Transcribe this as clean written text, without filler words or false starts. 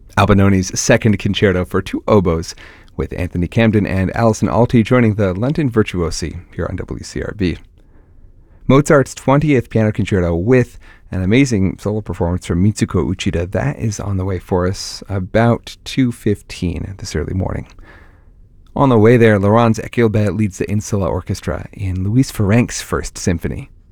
Albinoni's second concerto for two oboes, with Anthony Camden and Alison Alty joining the London Virtuosi here on WCRB. Mozart's 20th Piano Concerto with an amazing solo performance from Mitsuko Uchida. That is on the way for us about 2:15 this early morning. On the way there, Laurence Equilbet leads the Insula Orchestra in Louis Ferenc's First Symphony.